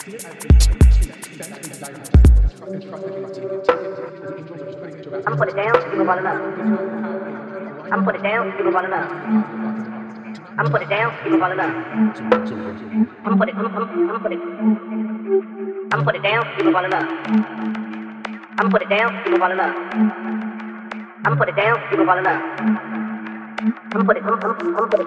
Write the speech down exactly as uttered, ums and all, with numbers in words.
I'ma put it down, you gon' fall in love. I'ma put it down, you gon' fall in love. I'ma put it down, you gon' fall in love. I'ma put it, I'ma, I'ma, I'ma put it. I'ma put it down, you gon' fall in love. I'ma put it down, you gon' fall in love. I'ma put it down, you gon' fall in love. I'ma put it, I'ma, I'ma, I'ma put it.